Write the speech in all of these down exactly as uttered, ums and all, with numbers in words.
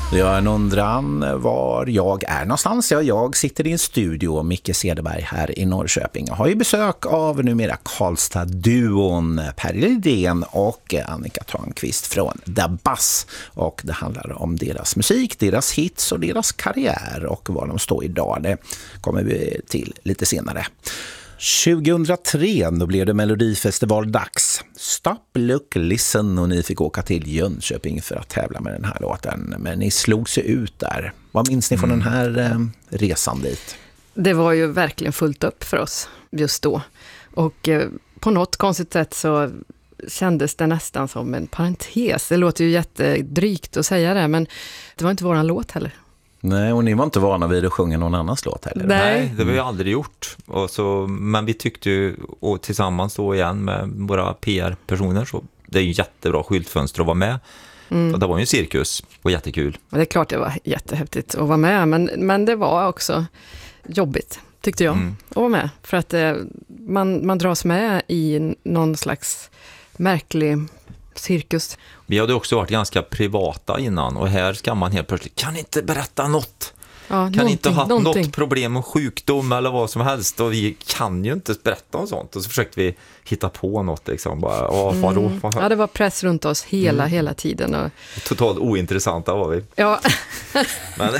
Jag undrar var jag är någonstans. Ja, jag sitter i en studio, Micke Cederberg här i Norrköping. Jag har ju besök av numera Karlstad-duon Per Lidén och Annika Törnqvist från The Buzz. Och det handlar om deras musik, deras hits och deras karriär och var de står idag. Det kommer vi till lite senare. tjugohundratre då blev det Melodifestival-dags. Stop, look, listen och ni fick åka till Jönköping för att tävla med den här låten. Men ni slog sig ut där. Vad minns ni från mm. den här eh, resan dit? Det var ju verkligen fullt upp för oss just då. Och eh, på något konstigt sätt så kändes det nästan som en parentes. Det låter ju jättedrygt att säga det, men det var inte våran låt heller. Nej, och ni var inte vana vid att sjunga någon annans låt heller. Nej, Nej det har vi aldrig gjort. Och så, men vi tyckte ju, och tillsammans då igen med våra P R-personer, så det är ju jättebra skyltfönster att vara med. Mm. Och det var ju en cirkus och jättekul. Och det är klart det var jättehäftigt att vara med, men, men det var också jobbigt, tyckte jag, mm. att vara med. För att eh, man, man dras med i någon slags märklig cirkus. Vi hade också varit ganska privata innan och här ska man helt plötsligt, kan inte berätta något. Ja, kan inte ha haft något problem med sjukdom eller vad som helst och vi kan ju inte berätta om sånt. Och så försökte vi hitta på något liksom. Bara, åh, mm. vadå? Ja, det var press runt oss hela, mm. hela tiden. Och... Totalt ointressanta var vi. Ja. Men...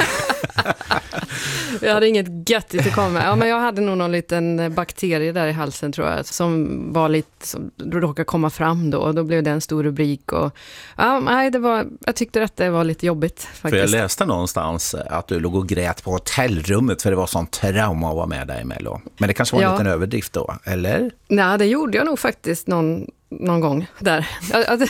vi hade inget göttigt att komma med. Ja, men jag hade nog någon liten bakterie där i halsen tror jag. Som var lite, som råkade komma fram då. Och då blev det en stor rubrik. Och, ja, nej, det var, jag tyckte att det var lite jobbigt faktiskt. För jag läste någonstans att du låg och grät på hotellrummet för det var sån trauma att vara med där i Mello. Men det kanske var en ja. liten överdrift då, eller? Nej, det gjorde jag nog faktiskt någon, någon gång där. Jag,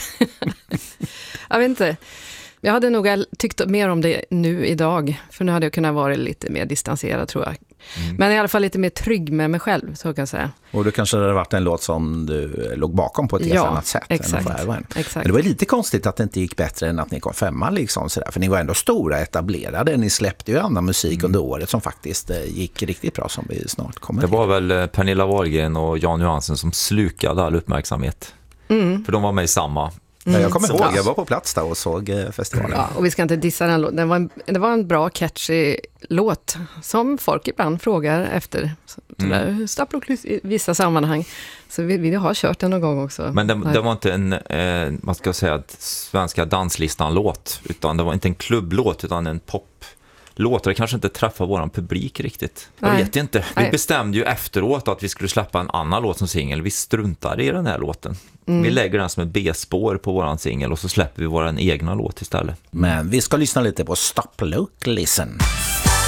jag vet inte. Jag hade nog tyckt mer om det nu idag. För nu hade jag kunnat vara lite mer distanserad tror jag. Mm. Men i alla fall lite mer trygg med mig själv, så kan jag säga. Och det kanske hade varit en låt som du låg bakom på ett helt ja, annat sätt. Exakt, än exakt. Men det var lite konstigt att det inte gick bättre än att ni kom femma liksom sådär. För ni var ändå stora, etablerade. Ni släppte ju annan musik mm. under året som faktiskt gick riktigt bra som vi snart kommer. Det var väl Pernilla Wahlgren och Jan Johansson som slukade all uppmärksamhet. Mm. För de var med i samma. Mm. Jag kommer ihåg, jag var på plats där och såg festivalen. Ja, och vi ska inte dissa den låten. Det var en, det var en bra, catchy låt som folk ibland frågar efter. Mm. I vissa sammanhang. Så vi, vi har kört den någon gång också. Men det, det var inte en, eh, man ska säga, svenska danslistan-låt. Utan det var inte en klubblåt utan en pop. Låtar kanske inte träffar våran publik riktigt. Jag Nej. vet inte. Vi Nej. bestämde ju efteråt att vi skulle släppa en annan låt som singel. Vi struntade i den här låten. Mm. Vi lägger den som en B-spår på våran singel och så släpper vi våran egna låt istället. Men vi ska lyssna lite på Stop, Look, Listen.